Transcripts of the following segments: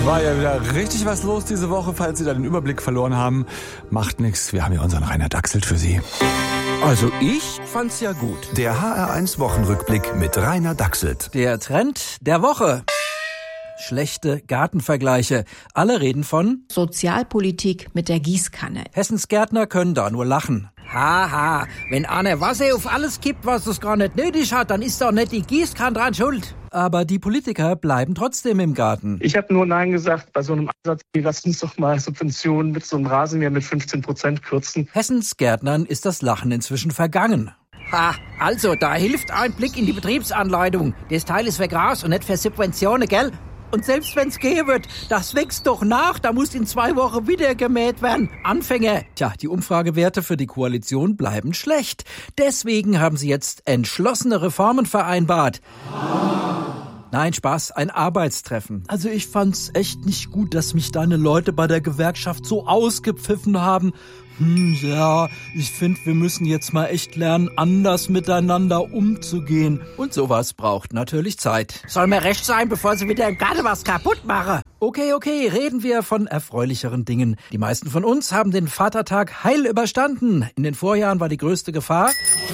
War ja wieder richtig was los diese Woche. Falls Sie da den Überblick verloren haben, macht nichts. Wir haben hier unseren Rainer Dachselt für Sie. Also ich fand's ja gut. Der HR1 Wochenrückblick mit Rainer Dachselt. Der Trend der Woche. Schlechte Gartenvergleiche. Alle reden von Sozialpolitik mit der Gießkanne. Hessens Gärtner können da nur lachen. Haha, wenn einer Wasser auf alles kippt, was es gar nicht nötig hat, dann ist doch nicht die Gießkanne dran schuld. Aber die Politiker bleiben trotzdem im Garten. Ich habe nur Nein gesagt bei so einem Ansatz, lasst uns doch mal Subventionen mit so einem Rasenmäher mit 15% kürzen. Hessens Gärtnern ist das Lachen inzwischen vergangen. Ha, also, da hilft ein Blick in die Betriebsanleitung. Das Teil ist für Gras und nicht für Subventionen, gell? Und selbst wenn's gehen wird, das wächst doch nach, da muss in 2 Wochen wieder gemäht werden. Anfänger. Tja, die Umfragewerte für die Koalition bleiben schlecht. Deswegen haben sie jetzt entschlossene Reformen vereinbart. Nein, Spaß, ein Arbeitstreffen. Also ich fand's echt nicht gut, dass mich deine Leute bei der Gewerkschaft so ausgepfiffen haben. Ja, ich finde, wir müssen jetzt mal echt lernen, anders miteinander umzugehen. Und sowas braucht natürlich Zeit. Soll mir recht sein, bevor sie wieder im Garten was kaputt machen. Okay, reden wir von erfreulicheren Dingen. Die meisten von uns haben den Vatertag heil überstanden. In den Vorjahren war die größte Gefahr,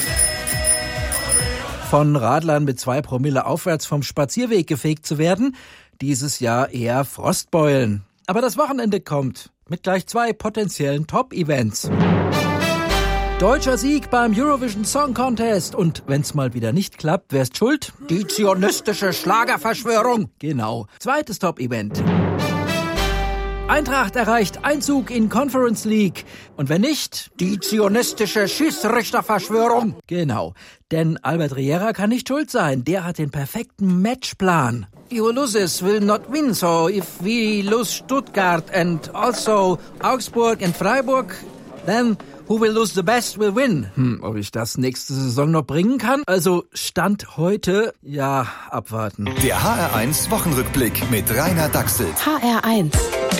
von Radlern mit 2 Promille aufwärts vom Spazierweg gefegt zu werden. Dieses Jahr eher Frostbeulen. Aber das Wochenende kommt mit gleich 2 potenziellen Top-Events. Deutscher Sieg beim Eurovision Song Contest. Und wenn's mal wieder nicht klappt, wer ist schuld? Die zionistische Schlagerverschwörung. Genau. Zweites Top-Event. Eintracht erreicht Einzug in Conference League. Und wenn nicht? Die zionistische Schiedsrichterverschwörung. Genau. Denn Albert Riera kann nicht schuld sein. Der hat den perfekten Matchplan. Who loses will not win, so if we lose Stuttgart and also Augsburg and Freiburg, then who will lose the best will win. Ob ich das nächste Saison noch bringen kann? Also Stand heute, ja, abwarten. Der HR1 Wochenrückblick mit Rainer Dachselt. HR1